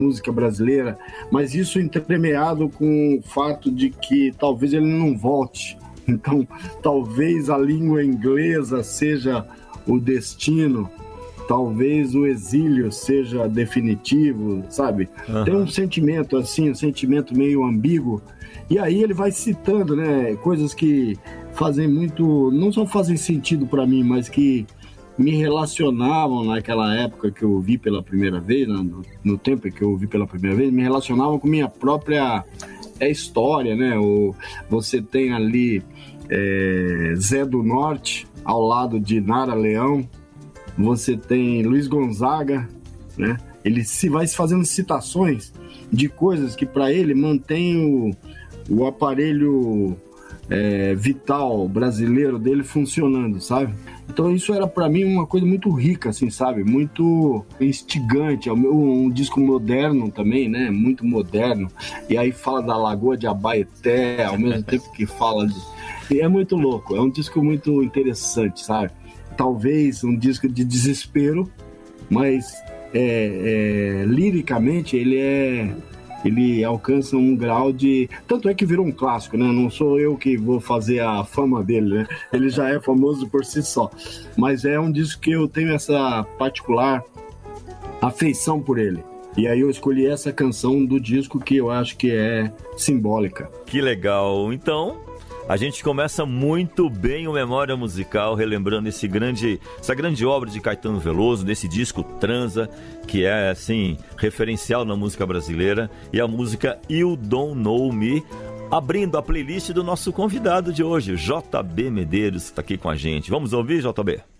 música brasileira, mas isso entremeado com o fato de que talvez ele não volte. Então, talvez a língua inglesa seja o destino, talvez o exílio seja definitivo, sabe? Uhum. Tem um sentimento assim, um sentimento meio ambíguo, e aí ele vai citando, né, coisas que fazem muito, não só fazem sentido para mim, mas que me relacionavam naquela época que eu ouvi pela primeira vez, no tempo que eu ouvi pela primeira vez, me relacionavam com minha própria história, né? Você tem ali Zé do Norte, ao lado de Nara Leão, você tem Luiz Gonzaga, né? Ele vai fazendo citações de coisas que para ele mantém o aparelho vital brasileiro dele funcionando, sabe? Então isso era para mim uma coisa muito rica, assim, sabe? Muito instigante. É um disco moderno também, né? Muito moderno. E aí fala da Lagoa de Abaeté, ao mesmo tempo que fala E é muito louco. É um disco muito interessante, sabe? Talvez um disco de desespero, mas liricamente ele alcança um grau de... Tanto é que virou um clássico, né? Não sou eu que vou fazer a fama dele, né? Ele já é famoso por si só. Mas é um disco que eu tenho essa particular afeição por ele. E aí eu escolhi essa canção do disco que eu acho que é simbólica. Que legal! Então, a gente começa muito bem o Memória Musical, relembrando essa grande obra de Caetano Veloso, desse disco Transa, que é, assim, referencial na música brasileira, e a música You Don't Know Me, abrindo a playlist do nosso convidado de hoje, JB Medeiros, que está aqui com a gente. Vamos ouvir, JB?